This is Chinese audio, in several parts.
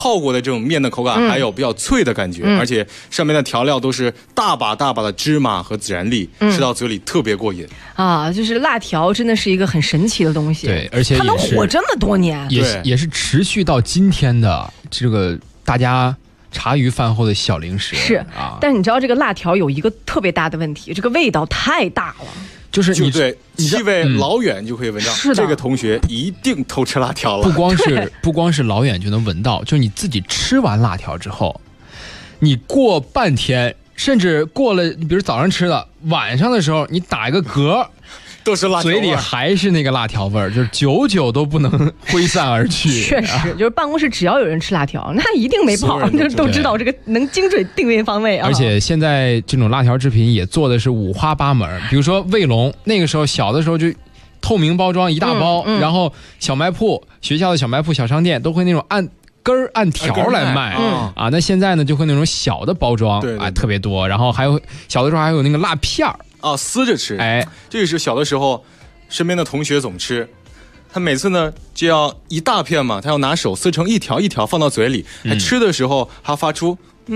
泡过的这种面的口感，还有比较脆的感觉，而且上面的调料都是大把大把的芝麻和孜然粒，吃到嘴里特别过瘾啊！就是辣条真的是一个很神奇的东西， 对，而且它能火这么多年， 也是持续到今天的这个大家茶余饭后的小零食是啊。 但是你知道这个辣条有一个特别大的问题，这个味道太大了。 就是你对气味老远就可以闻到，这个同学一定偷吃辣条了。 不光是老远就能闻到，就你自己吃完辣条之后，你过半天，甚至过了，比如早上吃的，晚上的时候你打一个嗝， 都是辣条味， 嘴里还是那个辣条味儿，就是久久都不能挥散而去。 确实，就是办公室只要有人吃辣条，那一定没跑，就是都知道这个能精准定位方位啊。 而且现在这种辣条制品也做的是五花八门，比如说卫龙，那个时候小的时候就透明包装一大包，然后小卖铺、学校的小卖铺、小商店都会那种按根儿按条来卖啊。那现在呢，就会那种小的包装啊特别多，然后还有小的时候还有那个辣片儿。 撕着吃，这个是小的时候身边的同学总吃，他每次呢就要一大片嘛，他要拿手撕成一条一条放到嘴里，还吃的时候还发出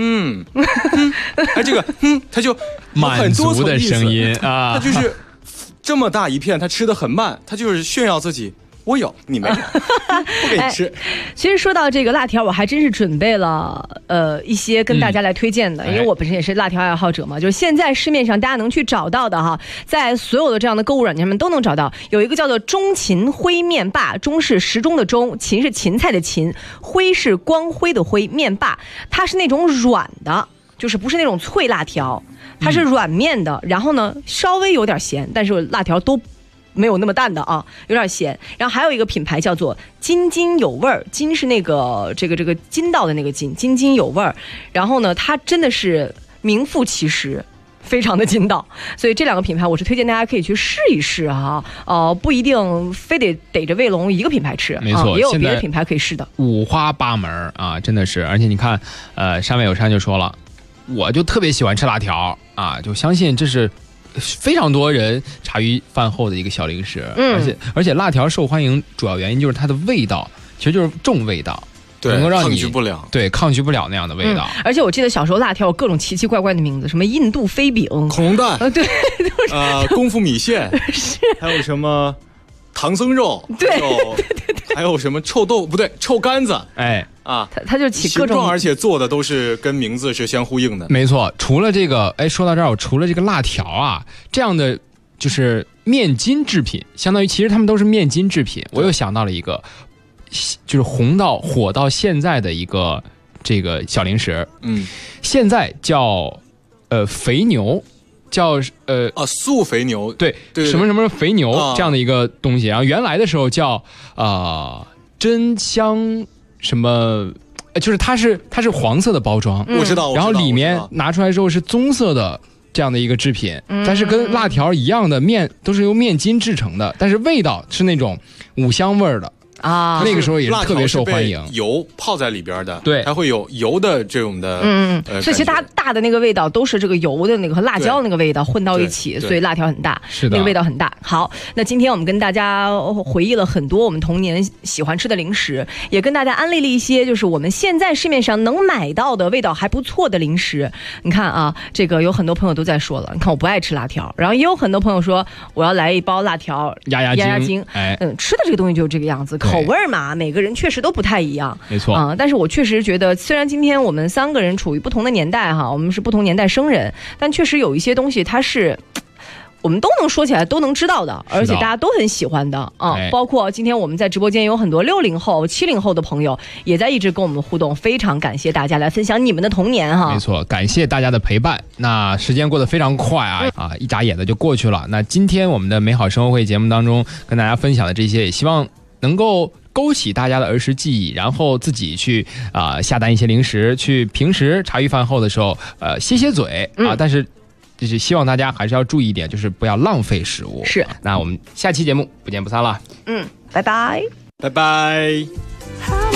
这个他就满足的声音啊， 他就是这么大一片，他吃得很慢，他就是炫耀自己。我有，你没有，不给你吃。 其实说到这个辣条，我还真是准备了一些跟大家来推荐的，因为我本身也是辣条爱好者嘛。就是现在市面上大家能去找到的哈，在所有的这样的购物软件上面都能找到，有一个叫做中芹徽面霸，中是时钟的钟，芹是芹菜的芹，徽是光辉的辉，面霸它是那种软的，就是不是那种脆辣条，它是软面的，然后呢稍微有点咸，但是辣条都没有那么淡的啊，有点咸。然后还有一个品牌叫做津津有味儿，津是那个这个筋道的那个津，津津有味儿。然后呢，它真的是名副其实，非常的筋道。所以这两个品牌我是推荐大家可以去试一试啊，不一定非得逮着卫龙一个品牌吃， 没错， 也有别的品牌可以试的， 五花八门啊，真的是。而且你看，山外有山就说了，我就特别喜欢吃辣条啊，就相信这是非常多人茶余饭后的一个小零食，而且辣条受欢迎主要原因就是它的味道，其实就是重味道，能够让你抗拒不了那样的味道。 而且我记得小时候辣条有各种奇奇怪怪的名字，什么印度飞饼、 恐龙蛋， 对， 功夫米线，还有什么唐僧肉， 对， 还有什么臭干子， 它就起各种， 而且做的都是跟名字是相呼应的。 没错，除了这个，说到这儿，除了这个辣条啊，这样的就是面筋制品，相当于其实他们都是面筋制品。我又想到了一个，就是火到现在的一个这个小零食，现在叫肥牛。叫素肥牛， 对，什么什么肥牛这样的一个东西，然后原来的时候叫真香什么，就是它是黄色的包装， 我知道， 然后里面拿出来之后是棕色的这样的一个制品，但是跟辣条一样的面都是由面筋制成的，但是味道是那种五香味的。那个时候也是特别受欢迎， 油泡在里边的， 对， 它会有油的这种的， 所以其实它大的那个味道都是这个油的那个和辣椒那个味道混到一起，所以辣条很大， 是的， 那个味道很大。好，那今天我们跟大家回忆了很多我们童年喜欢吃的零食，也跟大家安利了一些就是我们现在市面上能买到的味道还不错的零食。你看啊，这个有很多朋友都在说了，你看我不爱吃辣条，然后也有很多朋友说我要来一包辣条压惊，吃的这个东西就是这个样子。口味嘛，每个人确实都不太一样， 没错但是我确实觉得，虽然今天我们三个人处于不同的年代哈，我们是不同年代生人，但确实有一些东西它是我们都能说起来都能知道的，而且大家都很喜欢的包括今天我们在直播间有很多60后、70后的朋友也在一直跟我们互动，非常感谢大家来分享你们的童年哈。 没错，感谢大家的陪伴。那时间过得非常快一眨眼的就过去了。那今天我们的美好生活会节目当中跟大家分享的这些，也希望能够勾起大家的儿时记忆，然后自己去下单一些零食，去平时茶余饭后的时候歇嘴但是就是希望大家还是要注意一点，就是不要浪费食物。 是， 那我们下期节目不见不散了。 拜拜， 拜拜。